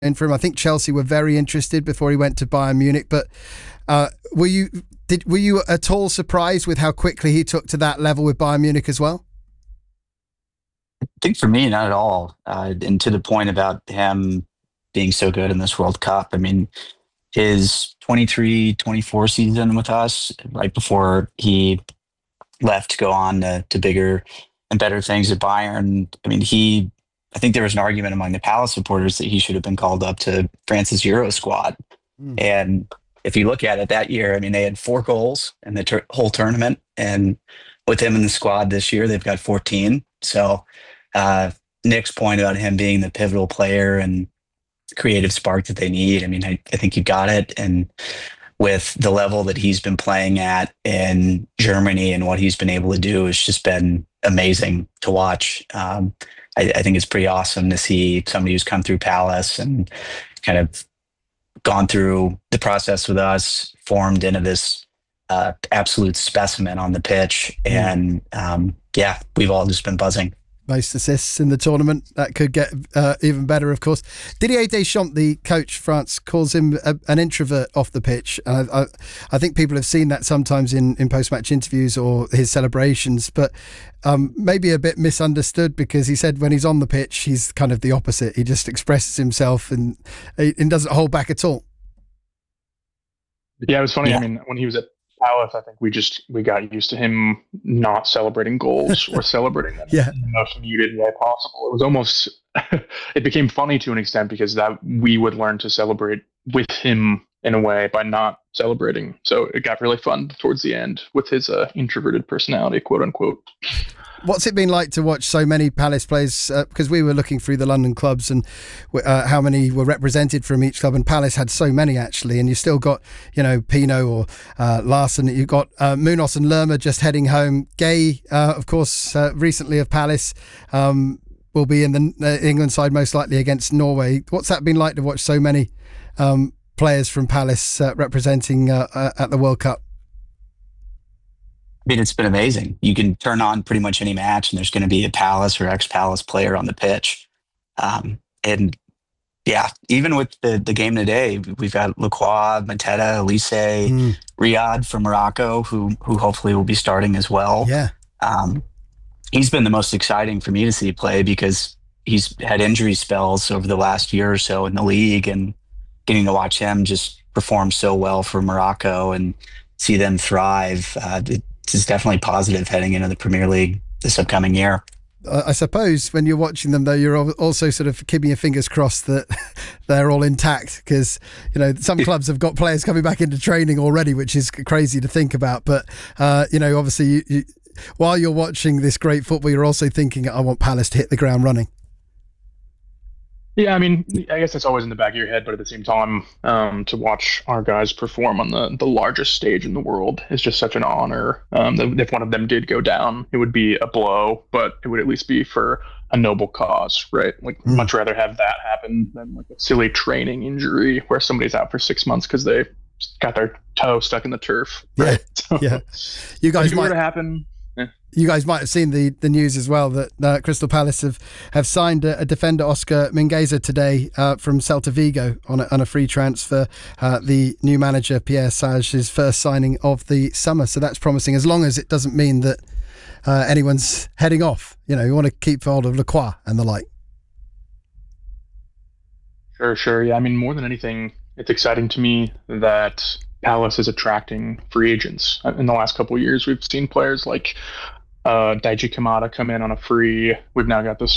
in for him. I think Chelsea were very interested before he went to Bayern Munich. But were you at all surprised with how quickly he took to that level with Bayern Munich as well? I think for me, not at all. And to the point about him being so good in this World Cup, I mean, his 23-24 season with us, right before he left to go on to bigger and better things at Bayern. I mean, I think there was an argument among the Palace supporters that he should have been called up to France's Euro squad. And if you look at it that year, I mean, they had 4 goals in the whole tournament. And with him in the squad this year, they've got 14. So Nick's point about him being the pivotal player and creative spark that they need, I mean, I think you got it. And with the level that he's been playing at in Germany and what he's been able to do, it's just been amazing to watch. I think it's pretty awesome to see somebody who's come through Palace and kind of gone through the process with us, formed into this absolute specimen on the pitch. And we've all just been buzzing. Most assists in the tournament. That could get even better, of course. Didier Deschamps, the coach of France, calls him an introvert off the pitch. I think people have seen that sometimes in post-match interviews or his celebrations, but maybe a bit misunderstood, because he said when he's on the pitch, he's kind of the opposite. He just expresses himself and doesn't hold back at all. Yeah, it was funny. Yeah. I mean, when he was at Palace, I think we got used to him not celebrating goals or celebrating them in the most muted way possible. It was almost, it became funny to an extent, because that we would learn to celebrate with him in a way by not celebrating. So it got really fun towards the end with his introverted personality, quote unquote. What's it been like to watch so many Palace players? Because we were looking through the London clubs and how many were represented from each club, and Palace had so many actually. And you still got, Pino or Larson. You've got Munoz and Lerma just heading home. Gay, of course, recently of Palace, will be in the England side most likely against Norway. What's that been like to watch so many players from Palace representing at the World Cup? I mean, it's been amazing. You can turn on pretty much any match and there's going to be a Palace or ex-Palace player on the pitch. And even with the game today, we've got Lacroix, Mateta, Elise, Riyad from Morocco, who hopefully will be starting as well. Yeah. He's been the most exciting for me to see play, because he's had injury spells over the last year or so in the league, and getting to watch him just perform so well for Morocco and see them thrive. It's definitely positive heading into the Premier League this upcoming year. I suppose when you're watching them, though, you're also sort of keeping your fingers crossed that they're all intact, because some clubs have got players coming back into training already, which is crazy to think about. But obviously, you, while you're watching this great football, you're also thinking, I want Palace to hit the ground running. Yeah, I mean, I guess it's always in the back of your head, but at the same time, to watch our guys perform on the largest stage in the world is just such an honor. If one of them did go down, it would be a blow, but it would at least be for a noble cause, right? Like, much rather have that happen than like a silly training injury where somebody's out for 6 months because they got their toe stuck in the turf. Right? You guys might happen. You guys might have seen the news as well that Crystal Palace have signed a defender, Oscar Mingueza, today from Celta Vigo on a free transfer. The new manager, Pierre Sage's first signing of the summer. So that's promising, as long as it doesn't mean that anyone's heading off. You want to keep hold of Lacroix and the like. Sure. Yeah, I mean, more than anything, it's exciting to me that Palace is attracting free agents. In the last couple of years, we've seen players like Daiji Kamada come in on a free. We've now got this